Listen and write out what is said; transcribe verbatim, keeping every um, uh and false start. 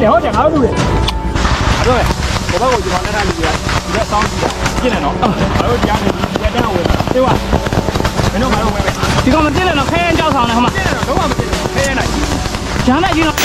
တယ်ဟုတ်တယ်ငါတို့လူတွေအဲ့တော့ဘဘကိုကျွန်တော်တက်ထားလူတွေကဒီကစောင်းကြည့်တာပြည့်တယ်နော်ငါတို့ကြားနေဒီကတန်းဝင်တာသိပါမင်းတို့ငါတို့ဝဲပဲဒီကောင်မသိလဲနော်ခဲရင်ကြောက်ဆောင်နေဟိုမှာသိတယ်တော့တော့မသိဘူးခဲရင်နိုင်ဂျမ်းလိုက်ကြီး